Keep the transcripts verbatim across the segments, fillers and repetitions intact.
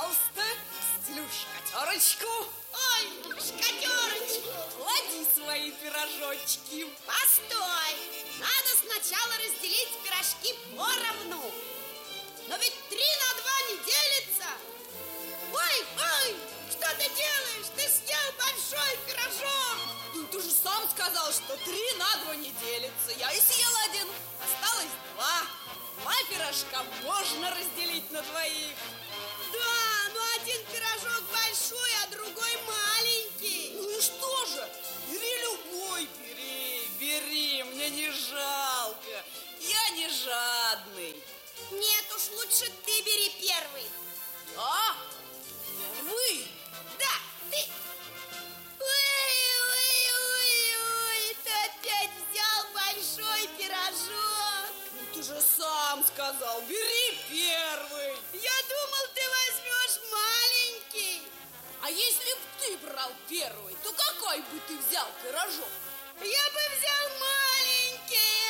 пожалуйста, стелю шкатерочку. Ой, шкатерочку. Клади свои пирожочки. Постой, надо сначала разделить пирожки поровну. Но ведь три на два не делится. Ой, ой, что ты делаешь? Ты съел большой пирожок. Ну, ты же сам сказал, что три на два не делится. Я и съел один, осталось два. Два пирожка можно разделить на двоих. Да, но один пирожок большой, а другой маленький. Ну и что же? Бери любой, бери, бери, мне не жалко. Я не жадный. Нет уж, лучше ты бери первый. А? Первый? Да, ты. Ой, ой, ой, ой, ты опять взял большой пирожок. Ну ты же сам сказал, бери первый. Я думал, ты возьмешь маленький. А если б ты брал первый, то какой бы ты взял пирожок? Я бы взял маленький.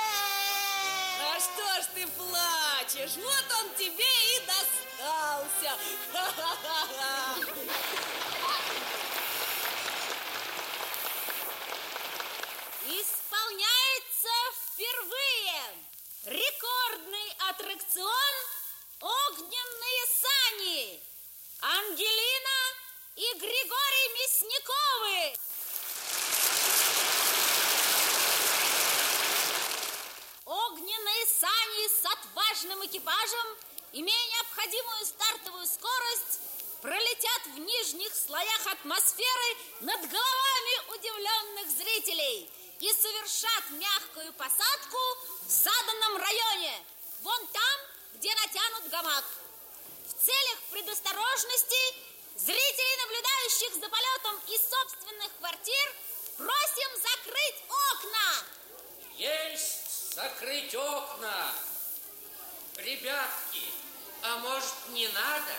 А что ж ты плачешь? Вот он тебе и достался. Исполняется впервые рекордный аттракцион «Огненные сани». Ангелина и Григорий Мясниковы. Огненные сани с отважным экипажем, имея необходимую стартовую скорость, пролетят в нижних слоях атмосферы над головами удивленных зрителей и совершат мягкую посадку в заданном районе, вон там, где натянут гамак. В целях предосторожности зрителей, наблюдающих за полетом из собственных квартир, просим закрыть окна. Есть закрыть окна. Ребятки, а может, не надо?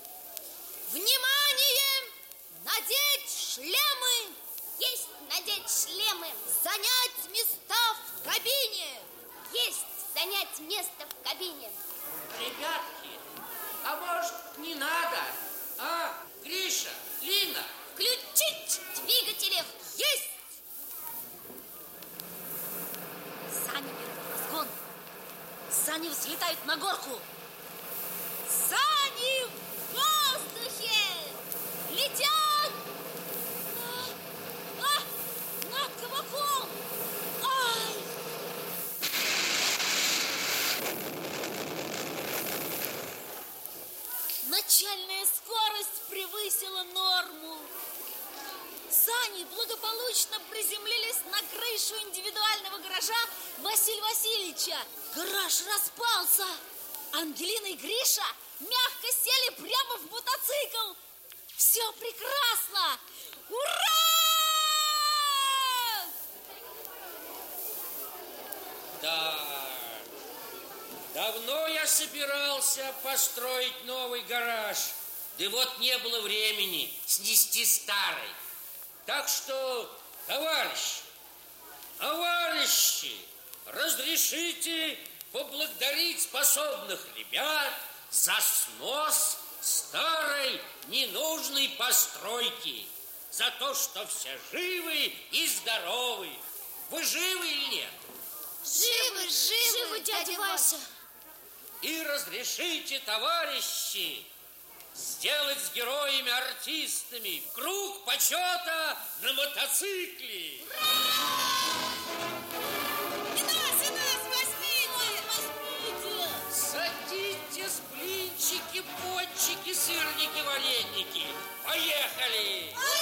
Внимание! Надеть шлемы! Есть надеть шлемы! Занять места в кабине! Есть занять место в кабине! Ребятки, а может, не надо? А, Гриша, Лина? Включить двигатели! Есть! Сани берут разгон. Сани взлетают на горку. Сани в воздухе! Летят! А, а, над кабаком! Ай! Начальная скорость превысила норму. Сани благополучно приземлились на крышу индивидуального гаража Василия Васильевича. Гараж распался. Ангелина и Гриша мягко сели прямо в мотоцикл. Все прекрасно! Ура! Да, давно я собирался построить новый гараж. Да вот не было времени снести старый. Так что, товарищи, товарищи, разрешите поблагодарить способных ребят за снос старой ненужной постройки, за то, что все живы и здоровы. Вы живы или нет? Живы, живы, живы, дядя Вася! И разрешите, товарищи, сделать с героями-артистами круг почета на мотоцикле. И нас, и нас возьмите! Возьмите! Садитесь, блинчики, пончики, сырники, вареники. Поехали!